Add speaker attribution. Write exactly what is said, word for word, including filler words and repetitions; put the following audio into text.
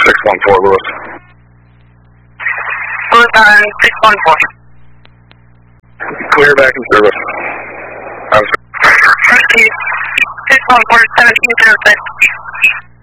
Speaker 1: six one four, Lewis.
Speaker 2: Lewis on six one four.
Speaker 1: Clear back in service.
Speaker 2: Thank you. six one four, seventeen zero six.